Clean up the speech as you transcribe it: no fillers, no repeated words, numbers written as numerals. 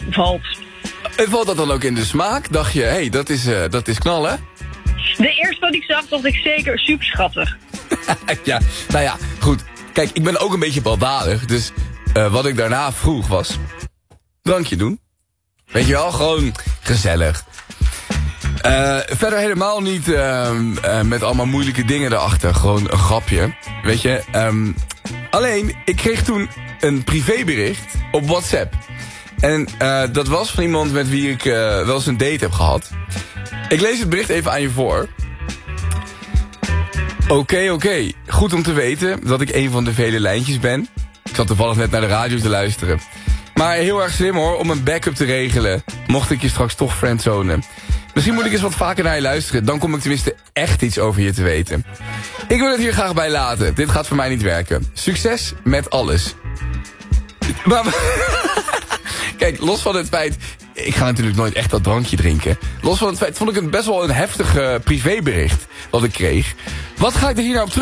Valt. En valt dat dan ook in de smaak? Dacht je, hé, dat is knallen? De eerste wat ik zag, dacht ik zeker super schattig. Ja, nou ja, goed. Kijk, ik ben ook een beetje baldadig. Dus wat ik daarna vroeg was... drankje doen. Weet je wel, gewoon gezellig. Verder helemaal niet met allemaal moeilijke dingen erachter. Gewoon een grapje. Weet je. Alleen, ik kreeg toen een privébericht op WhatsApp. En dat was van iemand met wie ik wel eens een date heb gehad. Ik lees het bericht even aan je voor. Oké. Goed om te weten dat ik een van de vele lijntjes ben. Ik zat toevallig net naar de radio te luisteren. Maar heel erg slim hoor, om een backup te regelen. Mocht ik je straks toch friendzonen. Misschien moet ik eens wat vaker naar je luisteren. Dan kom ik tenminste echt iets over je te weten. Ik wil het hier graag bij laten. Dit gaat voor mij niet werken. Succes met alles. Maar, kijk, los van het feit... Ik ga natuurlijk nooit echt dat drankje drinken. Los van het feit vond ik het best wel een heftig privébericht wat ik kreeg. Wat ga ik er hier nou op terug?